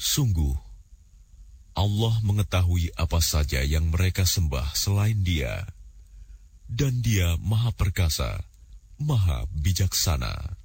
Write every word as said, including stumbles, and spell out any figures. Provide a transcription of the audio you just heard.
Sungguh, Allah mengetahui apa saja yang mereka sembah selain Dia, dan Dia Maha Perkasa, Maha Bijaksana.